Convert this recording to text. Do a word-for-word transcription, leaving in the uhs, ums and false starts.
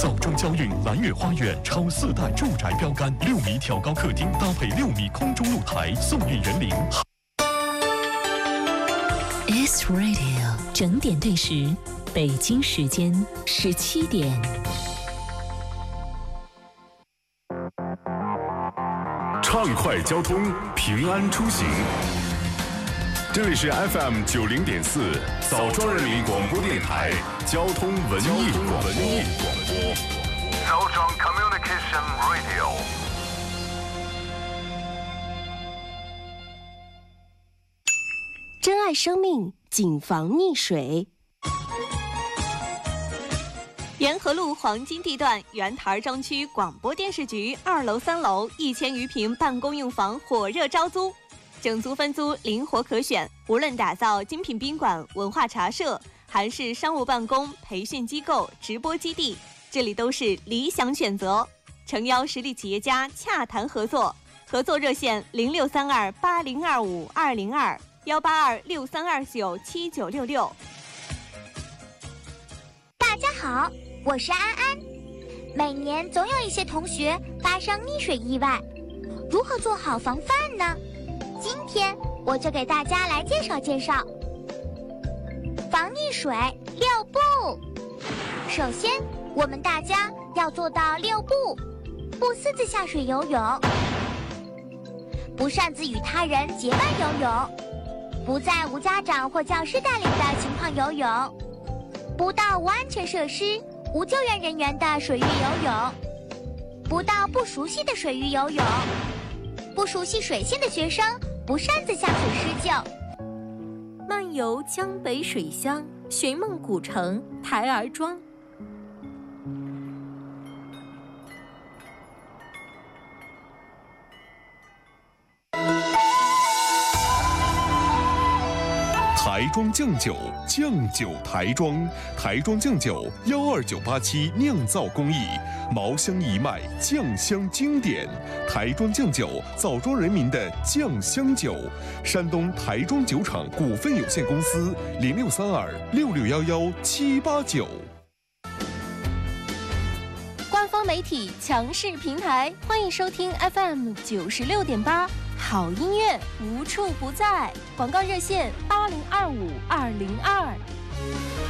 枣庄交运蓝悦花园超四代住宅标杆，六米挑高客厅搭配六米空中露台，送运人灵。 S Radio 整点对时，北京时间十七点。 畅快交通，平安出行。这里是 F M 九零点四枣庄人民广播电台交通文艺广播。 枣庄 Communication Radio。 珍爱生命，谨防溺水。 沿河路黄金地段原台庄区广播电视局二楼、三楼一千余平办公用房火热招租，整租分租灵活可选，无论打造精品宾馆、文化茶社，还是商务办公、培训机构、直播基地，这里都是理想选择。诚邀实力企业家洽谈合作，合作热线零六三二八零二五二零二幺八二六三二九七九六六。 大家好，我是安安。每年总有一些同学发生溺水意外，如何做好防范呢？今天我就给大家来介绍介绍防溺水六步。首先，我们大家要做到六不：不私自下水游泳，不擅自与他人结伴游泳，不在无家长或教师带领的情况游泳，不到无安全设施、无救援人员的水域游泳，不到不熟悉的水域游泳，不熟悉水性的学生不擅自下水施救。 漫游江北水乡，寻梦古城台儿庄。 台庄酱酒，酱酒台庄，台庄酱酒幺二九八七酿造工艺，茅香一脉，酱香经典。台庄酱酒，枣庄人民的酱香酒。山东台庄酒厂股份有限公司零六三二六六幺幺七八九。 官方媒体强势平台，欢迎收听 F M 九十六点八。好音乐无处不在，广告热线八零二五二零二。